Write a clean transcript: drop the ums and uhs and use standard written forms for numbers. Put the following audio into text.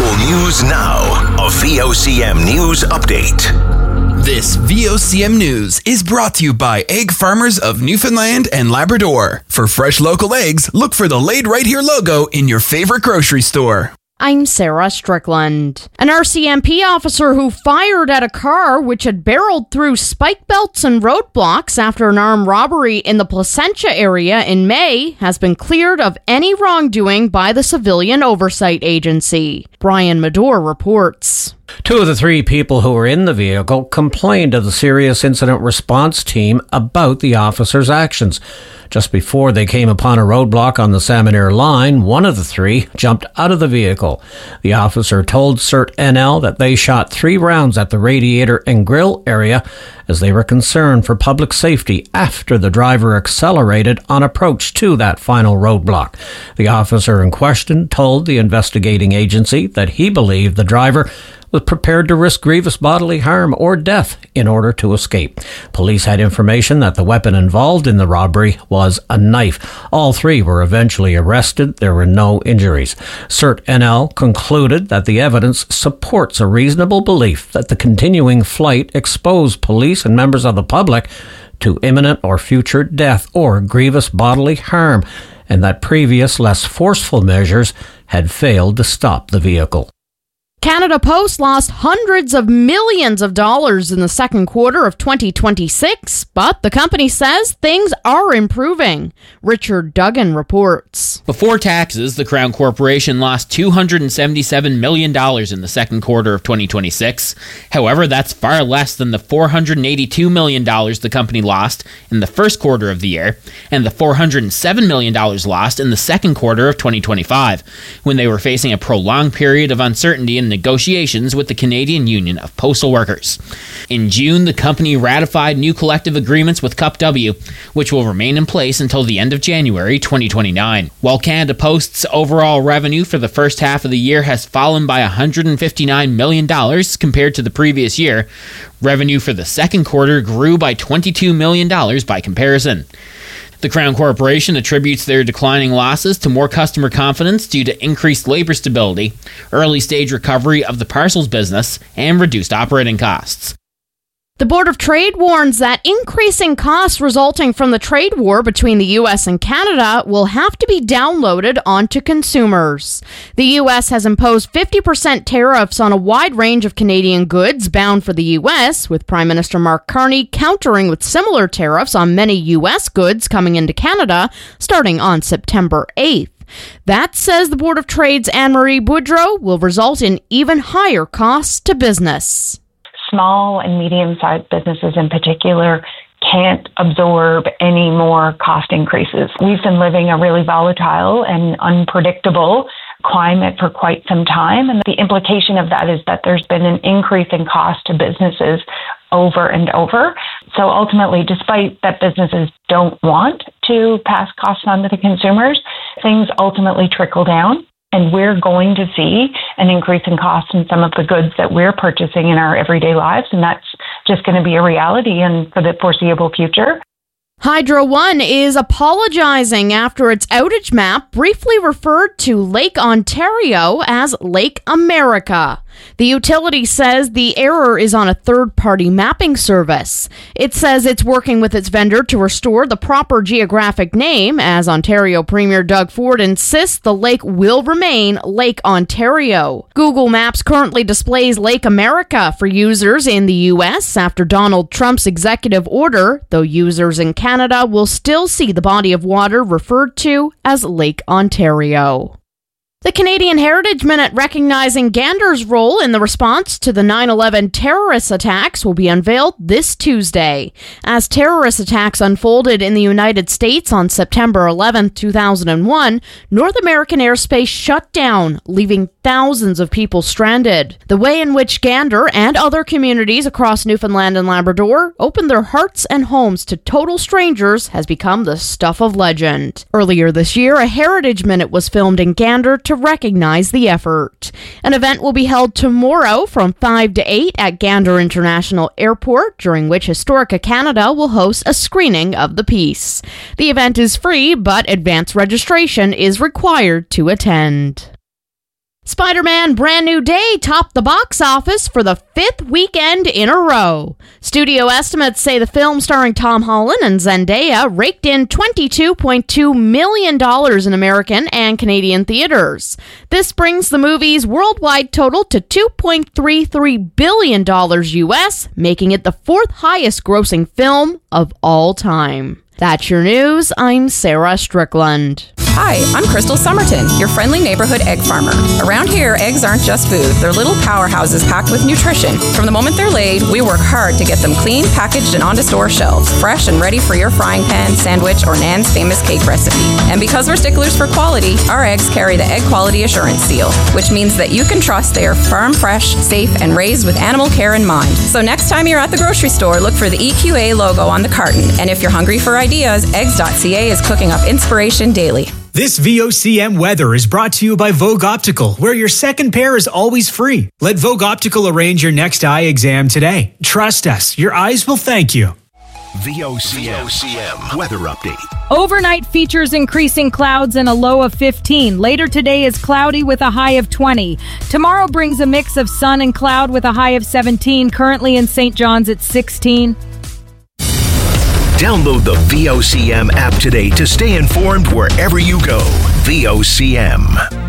Local news now. A VOCM news update. This VOCM news is brought to you by Egg Farmers of Newfoundland and Labrador. For fresh local eggs, look for the Laid Right Here logo in your favorite grocery store. I'm Sarah Strickland. An RCMP officer who fired at a car which had barreled through spike belts and roadblocks after an armed robbery in the Placentia area in May has been cleared of any wrongdoing by the Civilian Oversight Agency. Brian Medore reports. 2 of the 3 people who were in the vehicle complained to the Serious Incident Response Team about the officer's actions. Just before they came upon a roadblock on the Salmon line, one of the 3 jumped out of the vehicle. The officer told CERT NL that they shot 3 rounds at the radiator and grill area as they were concerned for public safety after the driver accelerated on approach to that final roadblock. The officer in question told the investigating agency that he believed the driver was prepared to risk grievous bodily harm or death in order to escape. Police had information that the weapon involved in the robbery was a knife. All 3 were eventually arrested. There were no injuries. CERT NL concluded that the evidence supports a reasonable belief that the continuing flight exposed police and members of the public to imminent or future death or grievous bodily harm, and that previous, less forceful measures had failed to stop the vehicle. Canada Post lost hundreds of millions of dollars in the second quarter of 2026, but the company says things are improving. Richard Duggan reports. Before taxes, the Crown Corporation lost $277 million in the second quarter of 2026. However, that's far less than the $482 million the company lost in the first quarter of the year, and the $407 million lost in the second quarter of 2025, when they were facing a prolonged period of uncertainty in negotiations with the Canadian Union of Postal Workers. In June, the company ratified new collective agreements with Cup W, which will remain in place until the end of January 2029. While Canada Post's overall revenue for the first half of the year has fallen by $159 million compared to the previous year, revenue for the second quarter grew by $22 million by comparison. The Crown Corporation attributes their declining losses to more customer confidence due to increased labor stability, early-stage recovery of the parcels business, and reduced operating costs. The Board of Trade warns that increasing costs resulting from the trade war between the U.S. and Canada will have to be downloaded onto consumers. The U.S. has imposed 50% tariffs on a wide range of Canadian goods bound for the U.S., with Prime Minister Mark Carney countering with similar tariffs on many U.S. goods coming into Canada starting on September 8th. That, says the Board of Trade's Anne-Marie Boudreau, will result in even higher costs to business. Small and medium-sized businesses in particular can't absorb any more cost increases. We've been living a really volatile and unpredictable climate for quite some time, and the implication of that is that there's been an increase in cost to businesses over and over. So ultimately, despite that businesses don't want to pass costs on to the consumers, things ultimately trickle down. And we're going to see an increase in cost in some of the goods that we're purchasing in our everyday lives. And that's just going to be a reality and for the foreseeable future. Hydro One is apologizing after its outage map briefly referred to Lake Ontario as Lake America. The utility says the error is on a third-party mapping service. It says it's working with its vendor to restore the proper geographic name, as Ontario Premier Doug Ford insists the lake will remain Lake Ontario. Google Maps currently displays Lake America for users in the U.S. after Donald Trump's executive order, though users in Canada will still see the body of water referred to as Lake Ontario. The Canadian Heritage Minute recognizing Gander's role in the response to the 9/11 terrorist attacks will be unveiled this Tuesday. As terrorist attacks unfolded in the United States on September 11, 2001, North American airspace shut down, leaving thousands of people stranded. The way in which Gander and other communities across Newfoundland and Labrador opened their hearts and homes to total strangers has become the stuff of legend. Earlier this year, a Heritage Minute was filmed in Gander to recognize the effort. An event will be held tomorrow from 5 to 8 at Gander International Airport, during which Historica Canada will host a screening of the piece. The event is free, but advance registration is required to attend. Spider-Man Brand New Day topped the box office for the 5th weekend in a row. Studio estimates say the film starring Tom Holland and Zendaya raked in $22.2 million in American and Canadian theaters. This brings the movie's worldwide total to $2.33 billion US, making it the 4th highest grossing film of all time. That's your news. I'm Sarah Strickland. Hi, I'm Crystal Somerton, your friendly neighborhood egg farmer. Around here, eggs aren't just food. They're little powerhouses packed with nutrition. From the moment they're laid, we work hard to get them clean, packaged, and onto store shelves, fresh and ready for your frying pan, sandwich, or Nan's famous cake recipe. And because we're sticklers for quality, our eggs carry the Egg Quality Assurance Seal, which means that you can trust they are farm fresh, safe, and raised with animal care in mind. So next time you're at the grocery store, look for the EQA logo on the carton. And if you're hungry for ideas, eggs.ca is cooking up inspiration daily. This VOCM weather is brought to you by Vogue Optical, where your second pair is always free. Let Vogue Optical arrange your next eye exam today. Trust us, your eyes will thank you. VOCM weather update. Overnight features increasing clouds and a low of 15. Later today is cloudy with a high of 20. Tomorrow brings a mix of sun and cloud with a high of 17. Currently in St. John's at 16. Download the VOCM app today to stay informed wherever you go. VOCM.